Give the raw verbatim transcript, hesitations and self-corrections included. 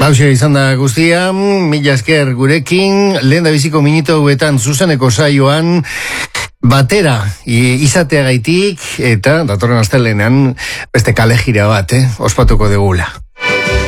Hauxe izan da guztia, mila esker gurekin, lehen da biziko minutu hauetan zuzeneko saioan, batera izateagaitik, eta datorren astelehenean beste kalejira bat, eh, ospatuko degula.